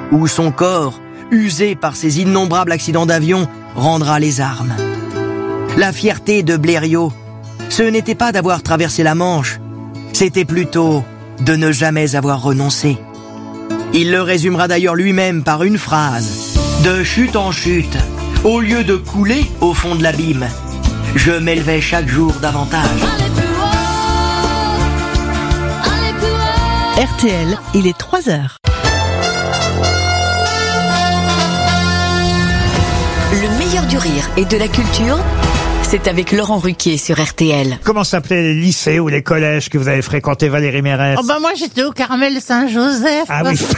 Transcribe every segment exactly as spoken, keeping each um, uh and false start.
où son corps, usé par ses innombrables accidents d'avion, rendra les armes. La fierté de Blériot, ce n'était pas d'avoir traversé la Manche, c'était plutôt de ne jamais avoir renoncé. Il le résumera d'ailleurs lui-même par une phrase. De chute en chute, au lieu de couler au fond de l'abîme, je m'élevais chaque jour davantage. R T L, il est trois heures. Le meilleur du rire et de la culture, c'est avec Laurent Ruquier sur R T L. Comment s'appelaient les lycées ou les collèges que vous avez fréquentés, Valérie Mérès? Oh bah moi j'étais au Carmel Saint-Joseph. Ah oui.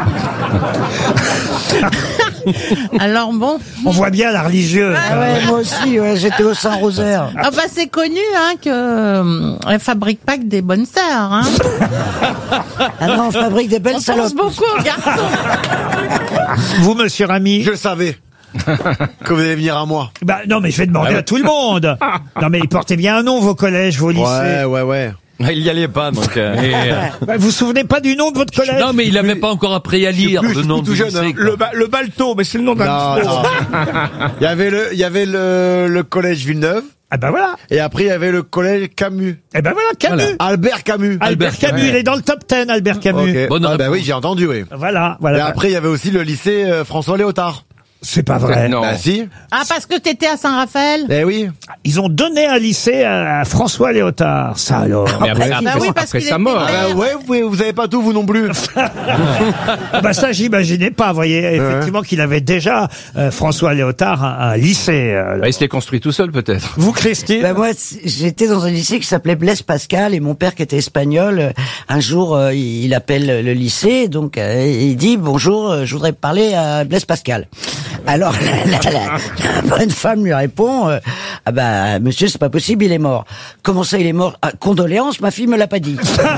Alors bon. On voit bien la religieuse. Ah ouais, moi aussi, ouais, j'étais au Saint-Rosaire. Ah bah c'est connu hein que euh, elle fabrique pas que des bonnes sœurs hein. Ah non, on fabrique des belles On salopes. pense beaucoup aux garçons. Vous, monsieur Rami? Je le savais. Que vous allez venir à moi. Bah non, mais je vais demander Ah ouais. à tout le monde. Non, mais ils portaient bien un nom, vos collèges, vos lycées. Ouais, ouais, ouais. Il y allait pas, donc. Euh, et, euh, Bah, vous vous souvenez pas du nom de votre collège? non, mais il avait pas encore appris à lire plus- le je suis nom tout du jeune, lycée, hein. quoi. Le, ba- le Balto, mais c'est le nom d'un Non, sport. non. Il y avait le, il y avait le, le collège Villeneuve. Ah bah voilà. Et après, il y avait le collège Camus. Eh ben voilà, Camus. Voilà. Albert Camus. Albert Albert Camus, Camus. il est dans le top dix, Albert Camus. Ok. Bonne Ah, bah réponse. oui, j'ai entendu, oui. Voilà, Et voilà. après, il y avait aussi le lycée euh, François Léotard. C'est pas vrai. Non. Bah si. Ah parce que t'étais à Saint-Raphaël. Eh oui. Ils ont donné un lycée à, à François Léotard, ça alors. Mais après, Bah après, oui, parce après qu'il sa était mort. maire. Ah bah ouais, vous, pouvez- vous avez pas tout, vous non plus. Ah bah ça, j'imaginais pas, vous voyez, effectivement qu'il avait déjà, euh, François Léotard, un, un lycée. euh. Bah, il se l'est construit tout seul, peut-être. Vous, Christine? Ben moi, c- j'étais dans un lycée qui s'appelait Blaise Pascal et mon père qui était espagnol, euh, un jour, euh, il il appelle le lycée, donc euh, il dit bonjour, euh, je voudrais parler à Blaise Pascal. Alors la, la, la- la bonne femme lui répond euh, ah bah monsieur c'est pas possible, il est mort. Comment ça il est mort? Ah, condoléances, ma fille me l'a pas dit.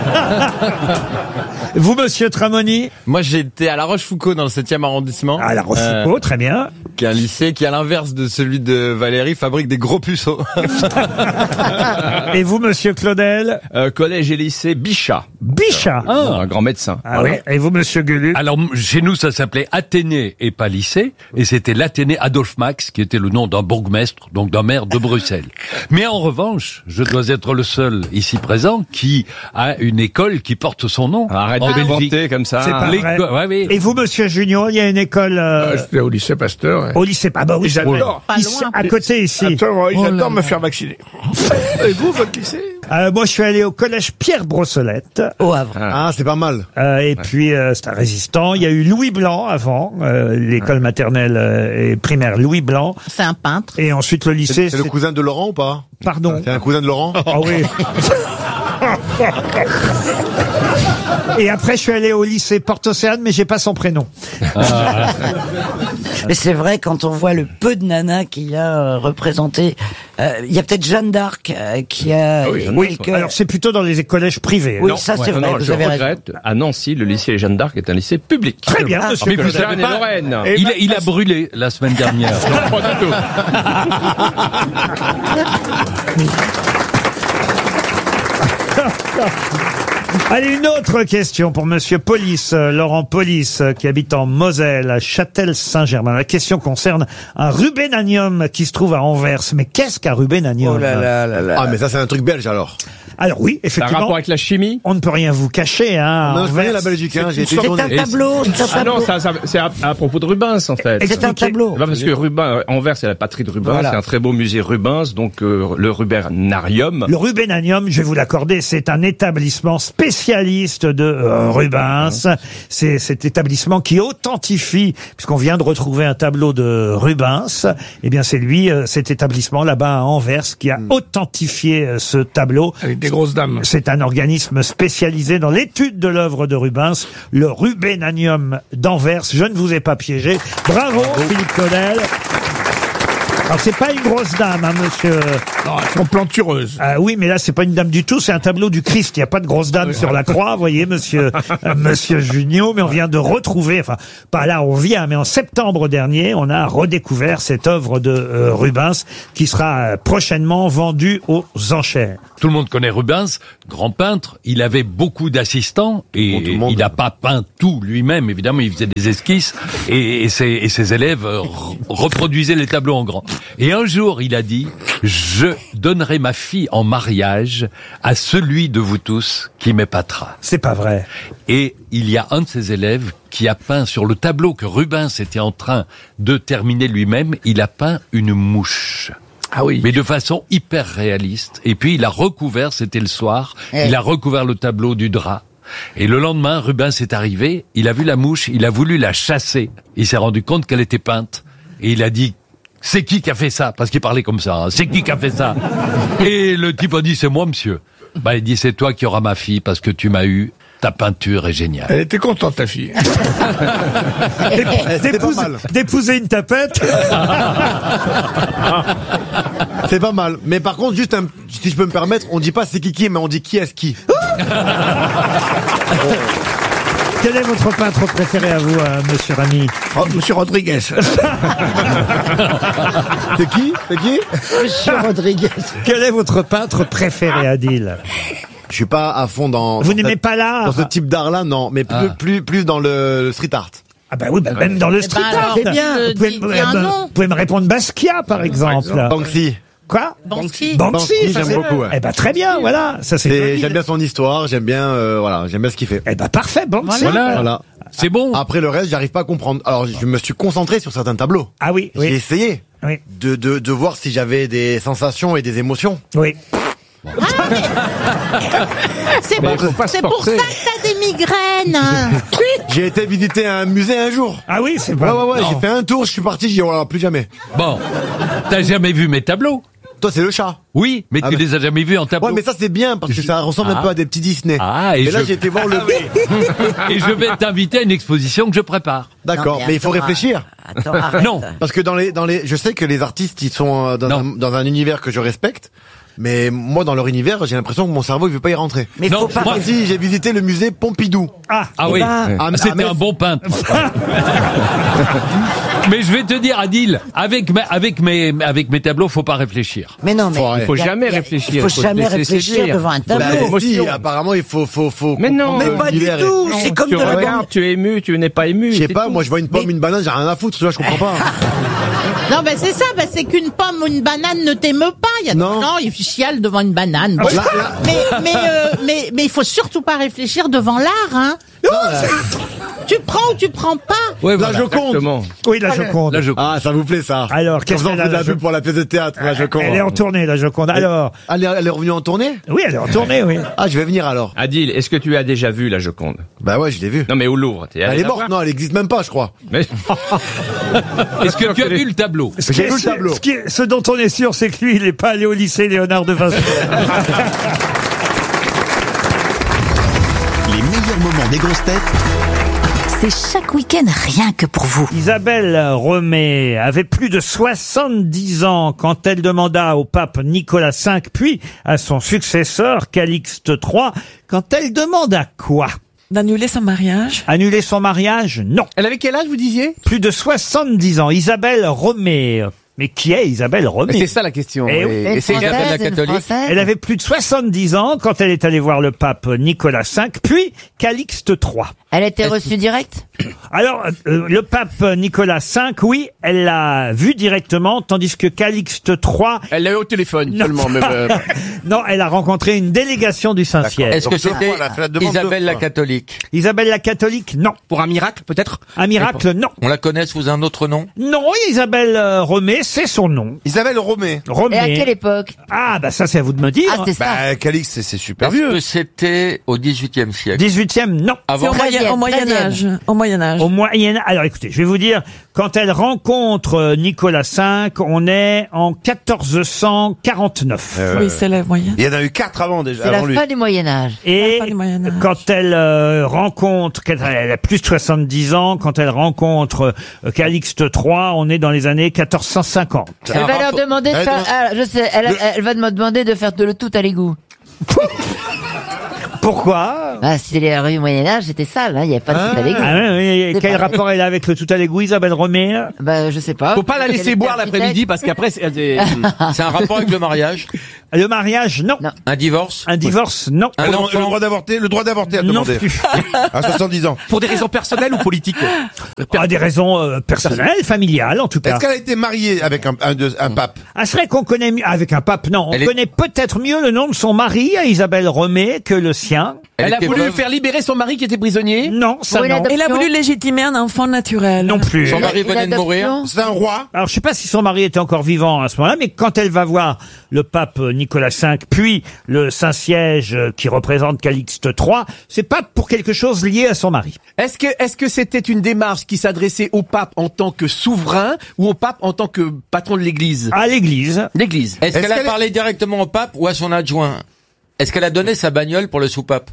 Vous, monsieur Tramoni? Moi, j'étais à La Rochefoucauld dans le septième arrondissement. À La Rochefoucauld, très bien. Qui est un lycée qui, à l'inverse de celui de Valérie, fabrique des gros puceaux. Et vous, monsieur Claudel? Euh, collège et lycée Bichat. Bichat. Un grand médecin. Ah oui. Et vous, monsieur Gueluc? Alors, m- chez nous, ça s'appelait Athénée et pas lycée, et c'était l'Athénée Adolphe Max, qui était le nom d'un bourgmestre, donc d'un maire de Bruxelles. Mais en revanche, je dois être le seul ici présent qui a une école qui porte son nom. Arrête en de Belgique. vanter comme ça. C'est pas vrai. L'éco- ouais, oui. Et vous, monsieur Junior, il y a une école euh, Euh, J'étais au lycée Pasteur. ouais. au lycée. Ah bah oui, J'adore. Pas ici, loin. à côté ici. Attends, Oh j'adore là me là. faire vacciner. Et vous, votre lycée? Euh, moi, je suis allé au collège Pierre Brossolette. Au Havre. Ah, c'est pas mal. Euh, et puis, euh, c'est un résistant. Il y a eu Louis Blanc avant, euh, l'école maternelle euh, et primaire Louis Blanc. C'est un peintre. Et ensuite, le lycée... C'est le cousin de Laurent ou pas? Pardon. C'est un cousin de Laurent? Ah oui. Et après, je suis allé au lycée Porte-Océane, mais j'ai pas son prénom. Mais c'est vrai, quand on voit le peu de nanas qu'il y a euh, représenté, euh, il y a peut-être Jeanne d'Arc euh, qui a Oui, quelques... alors c'est plutôt dans les collèges privés. Oui, Non. ça c'est vrai, Non, vous je avez raison. regrette. À Nancy, le lycée Jeanne d'Arc est un lycée public. Très bien, Ah, monsieur mais vous Claudel. savez Jeanne et pas, Lorraine. Et il, ma- a, il a brûlé la semaine dernière. Non, pas du tout. Allez, une autre question pour monsieur Polis, euh, Laurent Polis, euh, qui habite en Moselle, à Châtel-Saint-Germain. La question concerne un rubénanium qui se trouve à Anvers. Mais qu'est-ce qu'un rubénanium? Oh là là là là. Ah, mais ça, c'est un truc belge alors. Alors oui, Ça a un effectivement, rapport avec la chimie? on ne peut rien vous cacher, hein. Non, je connais Anvers. la Belgique, hein. J'ai été C'est tourné. un tableau, c'est un Ah non, tableau. ça, ça- c'est à, à propos de Rubens, en fait. C'est un Expliquez. tableau. Eh ben, parce que Rubens, Anvers, c'est la patrie de Rubens, Voilà. c'est un très beau musée Rubens, donc euh, le Rubernarium. Le Rubénanium, je vais vous l'accorder, c'est un établissement spécialiste de euh, Rubens. C'est cet établissement qui authentifie, puisqu'on vient de retrouver un tableau de Rubens, eh bien c'est lui, euh, cet établissement là-bas à Anvers, qui a authentifié euh, ce tableau. Avec des grosses dames. C'est un organisme spécialisé dans l'étude de l'œuvre de Rubens, le Rubénanium d'Anvers. Je ne vous ai pas piégé. Bravo, Philippe Claudel. Alors c'est pas une grosse dame, hein, monsieur. Non, elles sont plantureuses. Ah oui, mais là c'est pas une dame du tout, c'est un tableau du Christ. Il n'y a pas de grosse dame sur la croix, vous voyez, monsieur, euh, monsieur Junio. Mais on vient de retrouver, enfin pas là on vient, mais en septembre dernier, on a redécouvert cette œuvre de euh, Rubens qui sera euh, prochainement vendue aux enchères. Tout le monde connaît Rubens, grand peintre. Il avait beaucoup d'assistants et Bon, tout le monde. il n'a pas peint tout lui-même. Évidemment, il faisait des esquisses et, et, ses, et ses élèves euh, re- reproduisaient les tableaux en grand. Et un jour, il a dit « Je donnerai ma fille en mariage à celui de vous tous qui m'épatera. » C'est pas vrai. Et il y a un de ses élèves qui a peint sur le tableau que Rubens était en train de terminer lui-même, il a peint une mouche. Ah oui. Mais de façon hyper réaliste. Et puis il a recouvert, c'était le soir, Eh. il a recouvert le tableau du drap. Et le lendemain, Rubens est arrivé, il a vu la mouche, il a voulu la chasser. Il s'est rendu compte qu'elle était peinte. Et il a dit, c'est qui qui a fait ça? Parce qu'il parlait comme ça, hein. C'est qui qui a fait ça? Et le type a dit, c'est moi, monsieur. Bah, il dit, c'est toi qui auras ma fille parce que tu m'as eu. Ta peinture est géniale. Elle était contente, ta fille. C'était pas D'épouse- mal. D'épouser une tapette. C'est pas mal. Mais par contre, juste un, si je peux me permettre, on dit pas c'est qui qui, mais on dit qui est-ce qui. Quel est votre peintre préféré à vous, euh, monsieur Rami? Oh, Monsieur Rodriguez. C'est qui? C'est qui? Monsieur Rodriguez. Quel est votre peintre préféré, Adil? Je suis pas à fond dans. Vous dans n'aimez cette- pas l'art? Dans ce type d'art-là, non. Mais plus, Ah. plus, plus dans le, le street art. Ah bah oui, bah même dans le street ben art. alors, c'est bien. Vous pouvez, Dis- me- dis un me- nom. vous pouvez me répondre Basquiat, par exemple. Banksy. Quoi? Banksy. Banksy, Banksy, ça, j'aime c'est- beaucoup, ouais. Eh ben très bien, voilà. Ça c'est. C'est- joli. J'aime bien son histoire, j'aime bien, euh, voilà, j'aime bien ce qu'il fait. Eh ben parfait, Banksy. Voilà. Voilà. C'est bon. Après le reste, j'arrive pas à comprendre. Alors, je me suis concentré sur certains tableaux. Ah oui, J'ai oui, essayé oui, de, de, de voir si j'avais des sensations et des émotions. oui. C'est Mais pour, faut pas se c'est pour ça forcer. que t'as des migraines. J'ai été visiter un musée un jour. Ah oui, c'est Ouais, pas. ouais, ouais, Non. j'ai fait un tour, je suis parti, j'ai dit, oh là, plus jamais. Bon. T'as jamais vu mes tableaux? Toi, c'est le chat. Oui, mais Ah, tu mais- les as jamais vus en tableau. Ouais, mais ça, c'est bien, parce que ça ressemble un Ah. peu à des petits Disney. Ah, et et là, je- j'ai été voir le... Et je vais t'inviter à une exposition que je prépare. D'accord, Non, mais il faut attends, réfléchir. Attends, arrête. Non. Parce que dans les, dans les, je sais que les artistes, ils sont euh, dans, Non. un, dans un univers que je respecte. Mais moi, dans leur univers, j'ai l'impression que mon cerveau, il veut pas y rentrer. Mais Non, faut pas. moi- Ah, si, j'ai visité le musée Pompidou. Ah, Ah Eh oui, ben, Ah, mais- c'était ah, mais- un bon peintre. Mais je vais te dire, Adil, avec mes, avec mes, avec mes tableaux, faut pas réfléchir. Mais non, mais. Faut arrêter. Faut y a- jamais y a- réfléchir, Il faut faut se jamais laisser réfléchir séduire. devant un Bah, tableau. si, apparemment, il faut, faut, faut. Mais non, comprendre Mais pas du l'univers et- tout. Non, C'est comme tu de la regardes, tu es ému, tu n'es pas ému. Je sais c'est pas, tout. moi, je vois une pomme, une banane, j'ai rien à foutre, tu vois, je comprends pas. Non, ben c'est ça, ben c'est qu'une pomme ou une banane ne t'émeut pas. Il y a Non. non, il chiale devant une banane. Là, là- Mais mais euh, mais mais il faut surtout pas réfléchir devant l'art, hein. Tu prends ou tu prends pas. Ouais, La voilà. Joconde. Exactement. oui, la Joconde. Là, je... Ah, ça vous plaît, ça. Alors, qu'est-ce Comme ça, on qu'elle a, fait de la la pub Jo- pour la pièce de théâtre, la Joconde. Elle est en tournée, la Joconde. Alors, Elle est, elle est revenue en tournée? oui, elle est en tournée, oui. Ah, je vais venir alors. Adil, est-ce que tu as déjà vu la Joconde? Bah ouais, je l'ai vue. Non, mais au Louvre. T'es allé Elle est la morte, voir non, elle existe même pas, je crois. Mais... Est-ce que tu as vu le tableau? Ce, qui J'ai est vu le sûr- tableau. ce, qui est- ce dont on est sûr, c'est que lui, il n'est pas allé au lycée Léonard de Vinci. Les meilleurs moments des grosses têtes C'est chaque week-end rien que pour vous. Isabelle Romé avait plus de soixante-dix ans quand elle demanda au pape Nicolas cinq, puis à son successeur Calixte trois, quand elle demanda quoi? D'annuler son mariage. Annuler son mariage? Non. Elle avait quel âge, vous disiez? Plus de soixante-dix ans. Isabelle Romé. Mais qui est Isabelle Romé? C'est ça la question. Eh oui. Et, et c'est Isabelle la catholique. Elle avait plus de soixante-dix ans quand elle est allée voir le pape Nicolas cinq, puis Calixte trois. Elle a été reçue direct? Alors, euh, le pape Nicolas cinq, oui, elle l'a vu directement, tandis que Calixte trois... Elle l'a eu au téléphone Non. seulement. Mais, euh, non, elle a rencontré une délégation du Saint-Siège. Est-ce que Donc, deux c'était fois, elle a fait la demande Isabelle deux la fois. catholique? Isabelle la catholique, non. pour un miracle, peut-être? Un miracle, non. On la connaît sous un autre nom? Non, Isabelle euh, Romé, c'est son nom. Isabelle Romé. Romé. Et à quelle époque? Ah, bah ça, c'est à vous de me dire. Ah, c'est ça. Bah, Calix, c'est c'est super Est-ce vieux. que c'était au dix-huitième siècle? dix-huitième, non. Avant? C'est au, moyen, au Moyen treizième. Âge. Au Moyen Âge. Au Moyen... Alors écoutez, je vais vous dire Quand elle rencontre Nicolas cinq, on est en quatorze cent quarante-neuf. Euh, oui, c'est la moyenne. Il y en a eu quatre avant déjà. C'est la avant lui. fin du Moyen-Âge. Et fin du Moyen-Âge. quand elle euh, rencontre, quand elle a plus de soixante-dix ans, quand elle rencontre euh, Calixte trois, on est dans les années quatorze cent cinquante. Elle va leur demander de Elle faire, demande- ah, je sais, elle, Le- elle va me demander de faire de le tout à l'égout. Pourquoi? Ah, c'est les rues Moyen-Âge, c'était sale, hein, il n'y avait pas de tout à l'égout. Ah oui, oui, C'est quel pareil. rapport elle a avec le tout à l'égout, Isabelle Romé? Bah, je sais pas. Faut pas la Elle laisser était boire architecte. l'après-midi parce qu'après, c'est... c'est- C'est un rapport avec le mariage? Le mariage, non. Non. Un divorce? Un divorce, non. Un Le droit- enfant? le droit d'avorter, le droit d'avorter à Non demander. plus. À soixante-dix ans. Pour des raisons personnelles ou politiques? Pour des raisons euh, personnelles, familiales en tout cas. Est-ce qu'elle a été mariée avec un, un, de- un pape? Ah, c'est vrai qu'on connaît mieux, avec un pape, non. On Elle est- connaît peut-être mieux le nom de son mari, à Isabelle Romé, que le sien. Elle, a était voulu veuve? faire libérer son mari qui était prisonnier? Non, ça Pour une non. adoption. Elle a voulu légitimer un enfant naturel. Non plus. Son mari Une venait de mourir? adoption. C'est un roi? Alors, je sais pas si son mari était encore vivant à ce moment-là, mais quand elle va voir le pape Nicolas cinq, puis le Saint-Siège euh, qui représente Calixte trois, c'est pas pour quelque chose lié à son mari. Est-ce que est-ce que c'était une démarche qui s'adressait au pape en tant que souverain ou au pape en tant que patron de l'Église? À l'église. L'Église. Est-ce Est-ce qu'elle a qu'elle est- parlé directement au pape ou à son adjoint? Est-ce qu'elle a donné sa bagnole pour le soupape?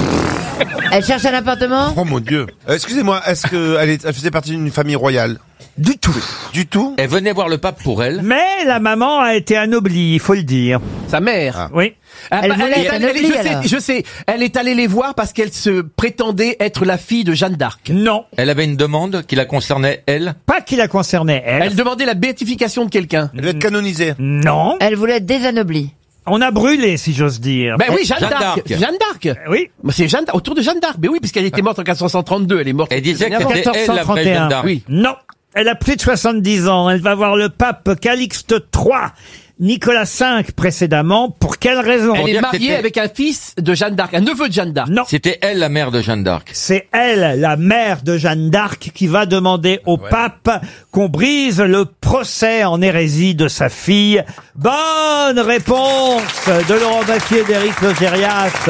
Elle cherche un appartement? Oh mon Dieu. Euh, Excusez-moi, est-ce qu'elle est, elle faisait partie d'une famille royale? Du tout. Du tout? Elle venait voir le pape pour elle. Mais la maman a été anoblie, il faut le dire. Sa mère. Oui. Ah, Elle bah, voulait est- être elle- elle- anoblie, je sais, alors. je sais. Elle est allée les voir parce qu'elle se prétendait être la fille de Jeanne d'Arc. Non. Elle avait une demande qui la concernait elle. Pas qui la concernait, elle. Elle demandait la béatification de quelqu'un. Elle doit être canonisée. Non. Elle voulait être désanoblie. On a brûlé, si j'ose dire. Ben oui, Jeanne, Jeanne d'Arc. d'Arc. Jeanne d'Arc. Oui. Bah, c'est Jeanne d'Arc, autour de Jeanne d'Arc. Mais oui, puisqu'elle était morte en quatorze cent trente-deux. Elle est morte. Elle disait quelques années que avant. c'était elle la vraie quatorze cent trente et un. Jeanne d'Arc. Oui. Non. Elle a plus de soixante-dix ans. Elle va voir le pape Calixte trois. Nicolas cinq précédemment. Pour quelle raison? Elle Pour est dire que mariée c'était- avec un fils de Jeanne d'Arc, un neveu de Jeanne d'Arc. Non. C'était elle la mère de Jeanne d'Arc. C'est elle, la mère de Jeanne d'Arc, qui va demander au pape qu'on brise le procès en hérésie de sa fille. Bonne réponse de Laurent Baffie et d'Éric Logérias.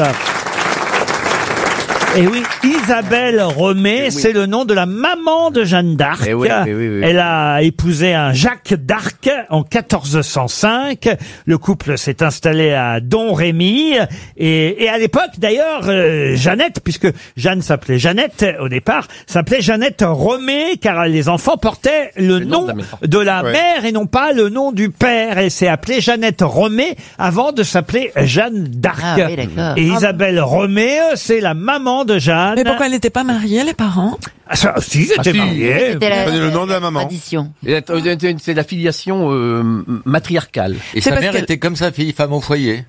Et oui, Isabelle Romé, c'est le nom de la maman de Jeanne d'Arc. Eh oui, oui, oui, oui. Elle a épousé un Jacques d'Arc en quatorze cent cinq. Le couple s'est installé à Domrémy. Et, et à l'époque, d'ailleurs, euh, Jeannette, puisque Jeanne s'appelait Jeannette au départ, s'appelait Jeannette Romé, car les enfants portaient le, Le nom nom de la mère. de la Ouais. mère et non pas le nom du père. Elle s'est appelée Jeannette Romé avant de s'appeler Jeanne d'Arc. Ah oui, d'accord. Et Ah, Isabelle Romé, c'est la maman de Jeanne. Mais pourquoi elle n'était pas mariée, les parents? Ah, ça, si, ils étaient Ah, si. mariés. C'était la, Prenez le nom de la maman. tradition. Et, euh, C'est la filiation euh, matriarcale. Et C'est sa parce mère qu'elle- était comme sa fille, femme au foyer.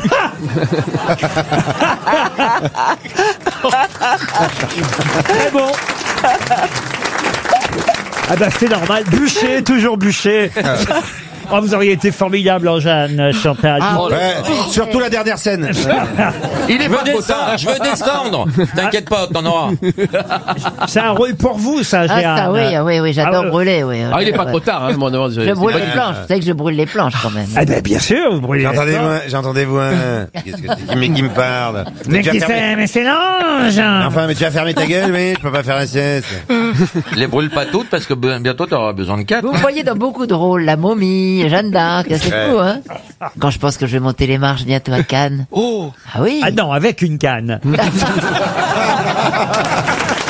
Très bon. Ah bah c'est normal. Bûcher, toujours bûcher. Oh, vous auriez été formidable en Jeanne, Chantal. Ouais, surtout la dernière scène. Il est Je pas veux trop descendre, tard. je veux descendre. T'inquiète pas, t'en auras. C'est un rôle pour vous, ça, Ah, Jeanne. ça, oui, ah, oui, oui, j'adore Ah, brûler, oui. Ah, il est pas Ouais. trop tard, hein, mon nom. Je brûle les planches, vous savez que je brûle les planches quand même. Ah ben bien sûr, vous brûlez. J'entendais-vous un, j'entendais-vous un. Qu'est-ce que c'est qui, mais qui me parle? Mais Tu vas qui fermer- c'est? Mais c'est l'ange. Enfin, mais tu vas fermer ta gueule, mais je peux pas faire un sieste. Les brûle pas toutes parce que b- bientôt t'auras besoin de quatre. Vous me voyez dans beaucoup de rôles, la momie, Jeanne d'Arc, c'est fou, hein. Quand je pense que je vais monter les marches bientôt à Cannes. Oh! Ah oui. Ah non, avec une canne.